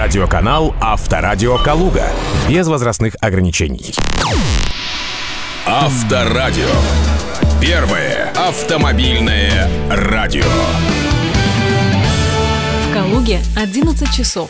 Радиоканал «Авторадио Калуга». Без возрастных ограничений. Авторадио. Первое автомобильное радио. В Калуге 11 часов.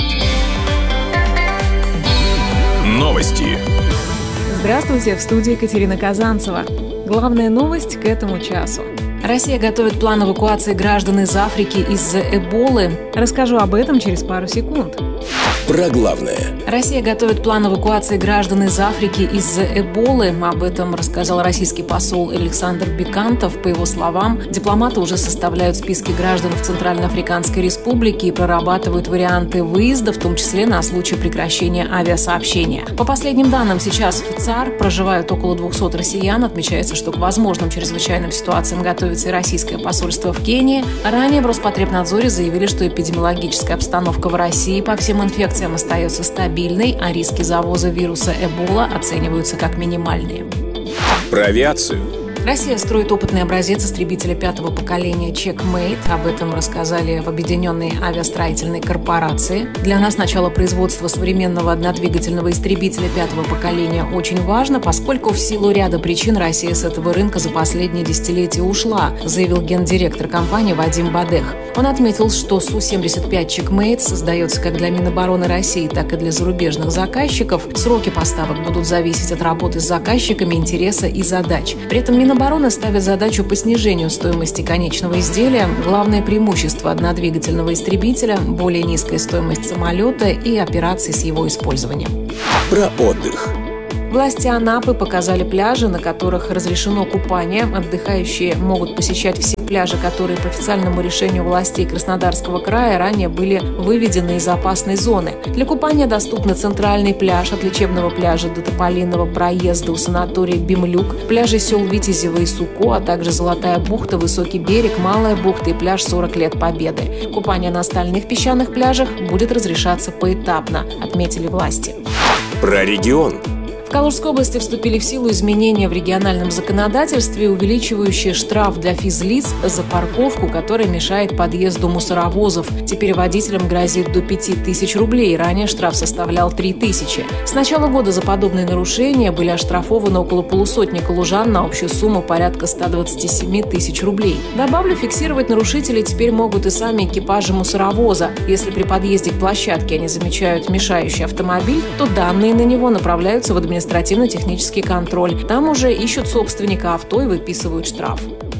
Новости. Здравствуйте, в студии Екатерина Казанцева. Главная новость к этому часу. Россия готовит план эвакуации граждан из Африки из-за Эболы. Расскажу об этом через пару секунд. Про главное. Россия готовит план эвакуации граждан из Африки из-за Эболы. Об этом рассказал российский посол Александр Бекантов. По его словам, дипломаты уже составляют списки граждан в Центральноафриканской Республике и прорабатывают варианты выезда, в том числе на случай прекращения авиасообщения. По последним данным, сейчас в ЦАР проживают около 200 россиян. Отмечается, что к возможным чрезвычайным ситуациям готовится и российское посольство в Кении. Ранее в Роспотребнадзоре заявили, что эпидемиологическая обстановка в России по всем инфекциям остается стабильной, а риски завоза вируса Эбола оцениваются как минимальные. Про авиацию. Россия строит опытный образец истребителя 5-го поколения Checkmate. Об этом рассказали в Объединенной авиастроительной корпорации. Для нас начало производства современного однодвигательного истребителя 5-го поколения очень важно, поскольку в силу ряда причин Россия с этого рынка за последние десятилетия ушла, заявил гендиректор компании Вадим Бадех. Он отметил, что Су-75 Checkmate создается как для Минобороны России, так и для зарубежных заказчиков. Сроки поставок будут зависеть от работы с заказчиками, интереса и задач. При этом Минобороны ставит задачу по снижению стоимости конечного изделия. Главное преимущество однодвигательного истребителя – более низкая стоимость самолета и операций с его использованием. Про отдых. Власти Анапы показали пляжи, на которых разрешено купание. Отдыхающие могут посещать все пляжи, которые по официальному решению властей Краснодарского края ранее были выведены из опасной зоны. Для купания доступны центральный пляж от лечебного пляжа до Тополиного проезда у санатория Бимлюк, пляжи сел Витязево и Суко, а также Золотая бухта, Высокий берег, Малая бухта и пляж 40 лет Победы. Купание на остальных песчаных пляжах будет разрешаться поэтапно, отметили власти. Про регион. В Калужской области вступили в силу изменения в региональном законодательстве, увеличивающие штраф для физлиц за парковку, которая мешает подъезду мусоровозов. Теперь водителям грозит до 5000 рублей. Ранее штраф составлял 3000. С начала года за подобные нарушения были оштрафованы около полусотни калужан на общую сумму порядка 127 тысяч рублей. Добавлю, фиксировать нарушителей теперь могут и сами экипажи мусоровоза. Если при подъезде к площадке они замечают мешающий автомобиль, то данные на него направляются в административно-технический контроль. Там уже ищут собственника авто и выписывают штраф.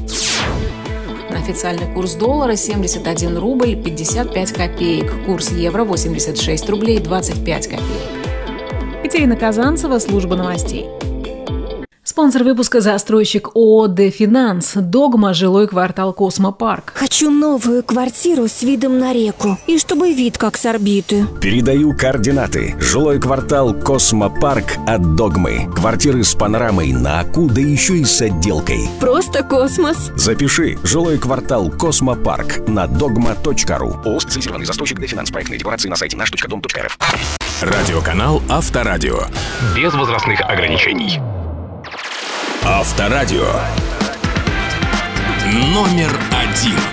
На официальный курс доллара 71 рубль 55 копеек. Курс евро 86 рублей 25 копеек. Екатерина Казанцева, служба новостей. Спонсор выпуска — застройщик ООО «Дефинанс». «Догма», жилой квартал «Космопарк». Хочу новую квартиру с видом на реку. И чтобы вид как с орбиты. Передаю координаты. Жилой квартал «Космопарк» от «Догмы». Квартиры с панорамой на Аку, да еще и с отделкой. Просто космос. Запиши. Жилой квартал «Космопарк» на dogma.ru. ООО «Специализированный застройщик Дефинанс». Проектные декларации на сайте наш.дом.рф. Радиоканал «Авторадио». Без возрастных ограничений. Авторадио. Номер 1.